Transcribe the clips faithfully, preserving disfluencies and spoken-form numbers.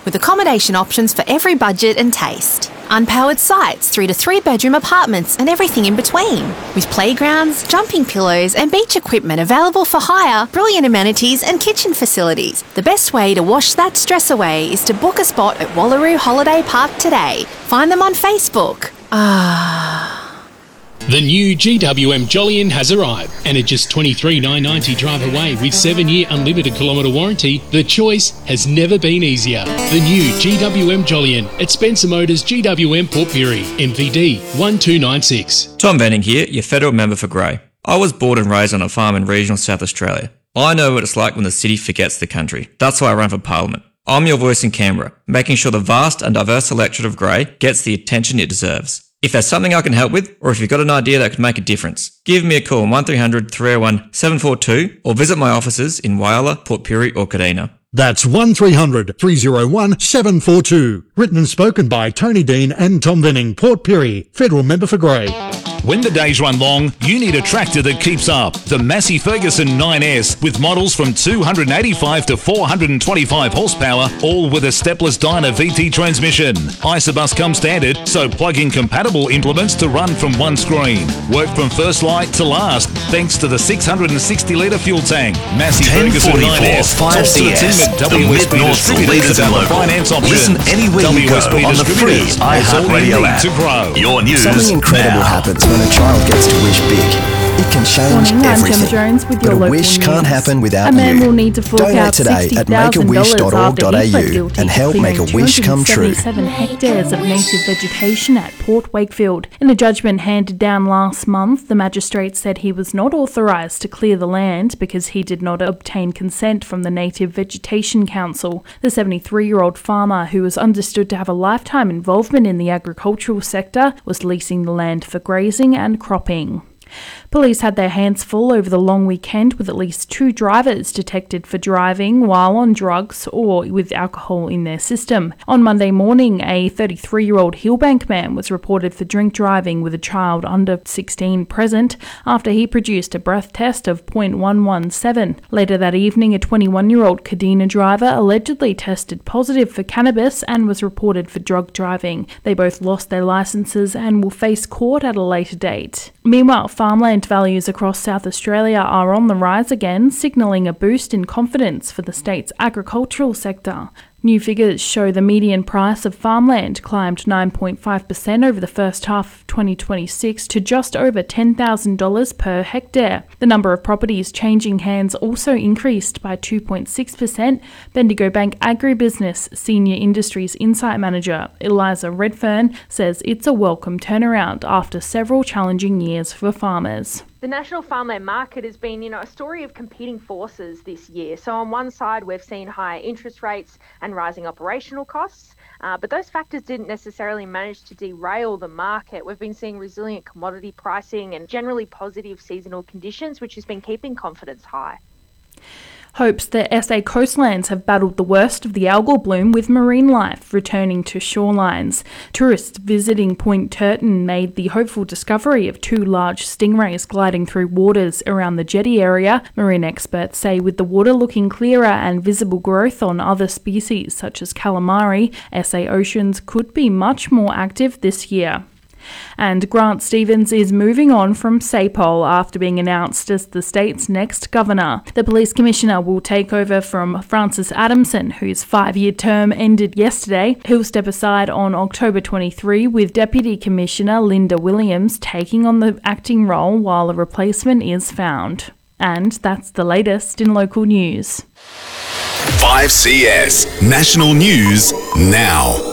with accommodation options for every budget and taste. Unpowered sites through to three-bedroom apartments and everything in between. With playgrounds, jumping pillows and beach equipment available for hire, brilliant amenities and kitchen facilities. The best way to wash that stress away is to book a spot at Wallaroo Holiday Park today. Find them on Facebook. Ah... The new G W M Jolyon has arrived, and at just twenty-three thousand nine hundred ninety drive away with seven-year unlimited kilometre warranty, the choice has never been easier. The new G W M Jolyon at Spencer Motors G W M Port Pirie, M V D one two nine six. Tom Venning here, your federal member for Grey. I was born and raised on a farm in regional South Australia. I know what it's like when the city forgets the country. That's why I run for Parliament. I'm your voice in Canberra, making sure the vast and diverse electorate of Grey gets the attention it deserves. If there's something I can help with, or if you've got an idea that could make a difference, give me a call on one three hundred three oh one seven four two or visit my offices in Whyalla, Port Pirie or Kadina. That's one three hundred three oh one seven four two. Written and spoken by Tony Dean and Tom Venning, Port Pirie, Federal Member for Grey. When the days run long, you need a tractor that keeps up. The Massey Ferguson nine S with models from two hundred eighty-five to four hundred twenty-five horsepower, all with a stepless Dyna V T transmission. Isobus comes standard, so plug-in compatible implements to run from one screen. Work from first light to last, thanks to the six hundred sixty litre fuel tank. Massey Ferguson nine S. five C S, the Mid-North leaders in local. Finance options. Listen anywhere you go on the free iHeartRadio app. To grow. Your news Something incredible now. happens when a child gets to wish big. It can change Morning, I'm everything. Gemma Jones with your but a local wish news. can't happen without A man you. will need to fork Donate out today at sixty make a thousand wish dollars dot org dot after he a pled u guilty and to help make a clearing wish come true. two hundred seventy-seven hectares of native vegetation at Port Wakefield. In a judgment handed down last month, the magistrate said he was not authorised to clear the land because he did not obtain consent from the Native Vegetation Council. The seventy-three-year-old farmer, who was understood to have a lifetime involvement in the agricultural sector, was leasing the land for grazing and cropping. Police had their hands full over the long weekend with at least two drivers detected for driving while on drugs or with alcohol in their system. On Monday morning, a thirty-three-year-old Hillbank man was reported for drink driving with a child under sixteen present after he produced a breath test of point one one seven. Later that evening, a twenty-one-year-old Kadina driver allegedly tested positive for cannabis and was reported for drug driving. They both lost their licences and will face court at a later date. Meanwhile, farmland values across South Australia are on the rise again, signalling a boost in confidence for the state's agricultural sector. New figures show the median price of farmland climbed nine point five percent over the first half of twenty twenty-six to just over ten thousand dollars per hectare. The number of properties changing hands also increased by two point six percent. Bendigo Bank Agribusiness Senior Industries Insight Manager Eliza Redfern says it's a welcome turnaround after several challenging years for farmers. The national farmland market has been, you know, a story of competing forces this year. So on one side, we've seen higher interest rates and rising operational costs, uh, but those factors didn't necessarily manage to derail the market. We've been seeing resilient commodity pricing and generally positive seasonal conditions, which has been keeping confidence high. Hopes that S A coastlands have battled the worst of the algal bloom with marine life returning to shorelines. Tourists visiting Point Turton made the hopeful discovery of two large stingrays gliding through waters around the jetty area. Marine experts say with the water looking clearer and visible growth on other species such as calamari, S A Oceans could be much more active this year. And Grant Stevens is moving on from S A P O L after being announced as the state's next governor. The police commissioner will take over from Francis Adamson, whose five-year term ended yesterday. He'll step aside on October twenty-third, with Deputy Commissioner Linda Williams taking on the acting role while a replacement is found. And that's the latest in local news. five C S National News Now.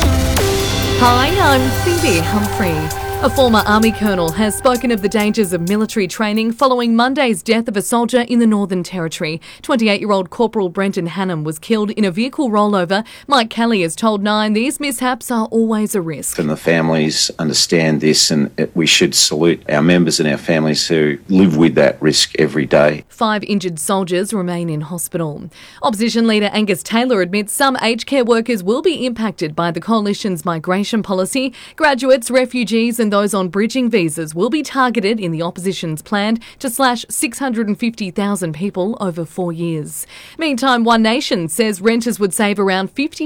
Hi, I'm Phoebe Humphrey. A former Army colonel has spoken of the dangers of military training following Monday's death of a soldier in the Northern Territory. twenty-eight-year-old Corporal Brenton Hannam was killed in a vehicle rollover. Mike Kelly has told Nine these mishaps are always a risk. And the families understand this, and it, we should salute our members and our families who live with that risk every day. Five injured soldiers remain in hospital. Opposition leader Angus Taylor admits some aged care workers will be impacted by the coalition's migration policy. Graduates, refugees and those on bridging visas will be targeted in the opposition's plan to slash six hundred fifty thousand people over four years. Meantime, One Nation says renters would save around fifty